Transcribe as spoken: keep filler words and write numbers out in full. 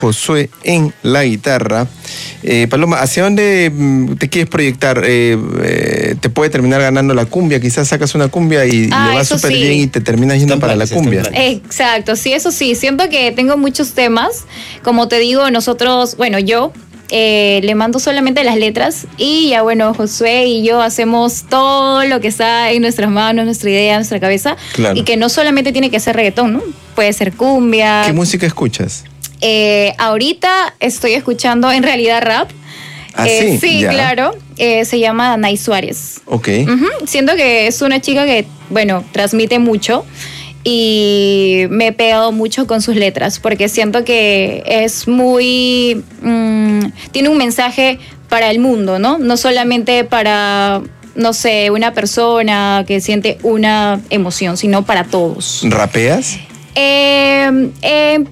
Josué en la guitarra. Eh, Paloma, ¿hacia dónde te quieres proyectar? Eh, eh, ¿Te puede terminar ganando la cumbia? Quizás sacas una cumbia y ah, le va súper sí. bien y te terminas yendo para la cumbia. Exacto, sí, eso sí. Siento que tengo muchos temas. Como te digo, nosotros, bueno, yo eh, le mando solamente las letras y ya, bueno, Josué y yo hacemos todo lo que está en nuestras manos, nuestra idea, nuestra cabeza. Claro. Y que no solamente tiene que ser reggaetón, ¿no? Puede ser cumbia. ¿Qué música escuchas? Eh, ahorita estoy escuchando en realidad rap. ¿Ah, eh, sí? Sí, Ya. claro. Eh, se llama Danay Suárez. Ok. Uh-huh. Siento que es una chica que, bueno, transmite mucho y me he pegado mucho con sus letras porque siento que es muy... Mmm, tiene un mensaje para el mundo, ¿no? No solamente para, no sé, una persona que siente una emoción, sino para todos. ¿Rapeas? Eh, eh,